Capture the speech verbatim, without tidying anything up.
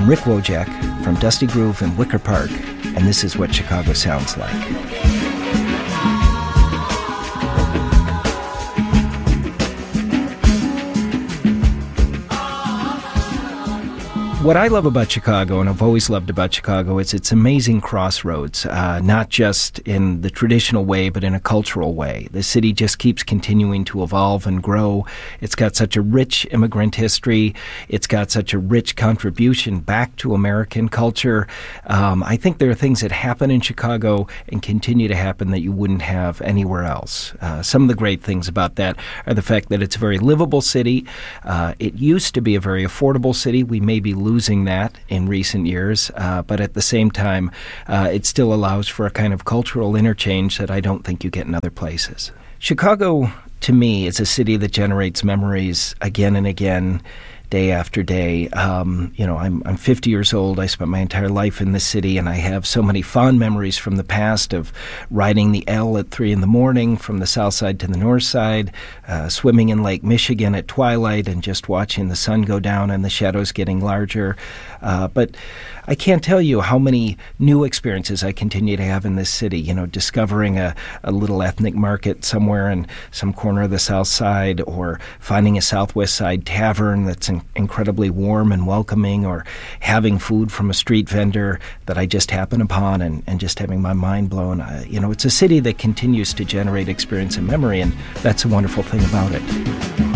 I'm Rick Wojak from Dusty Groove in Wicker Park, and this is what Chicago sounds like. What I love about Chicago, and I've always loved about Chicago, is its amazing crossroads, uh, not just in the traditional way, but in a cultural way. The city just keeps continuing to evolve and grow. It's got such a rich immigrant history. It's got such a rich contribution back to American culture. Um, I think there are things that happen in Chicago and continue to happen that you wouldn't have anywhere else. Uh, some of the great things about that are the fact that it's a very livable city. Uh, it used to be a very affordable city. We may be losing that in recent years, uh, but at the same time, uh, it still allows for a kind of cultural interchange that I don't think you get in other places. Chicago, to me, is a city that generates memories again and again, day after day. Um, you know, I'm I'm fifty years old. I spent my entire life in the city, and I have so many fond memories from the past of riding the L at three in the morning from the south side to the north side, uh, swimming in Lake Michigan at twilight and just watching the sun go down and the shadows getting larger. Uh, but I can't tell you how many new experiences I continue to have in this city. You know, discovering a, a little ethnic market somewhere in some corner of the south side, or finding a southwest side tavern that's in, incredibly warm and welcoming, or having food from a street vendor that I just happen upon and, and just having my mind blown. Uh, you know, it's a city that continues to generate experience and memory, and that's a wonderful thing about it.